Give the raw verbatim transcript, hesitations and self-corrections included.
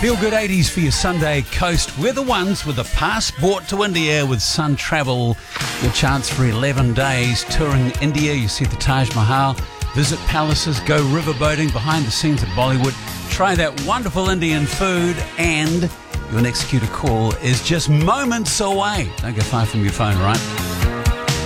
Feel good eighties for your Sunday coast. We're the ones with a passport to India with Sun Travel. Your chance for eleven days touring India. You see the Taj Mahal, visit palaces, go riverboating behind the scenes of Bollywood, try that wonderful Indian food, and your next cue to call is just moments away. Don't go far from your phone, right?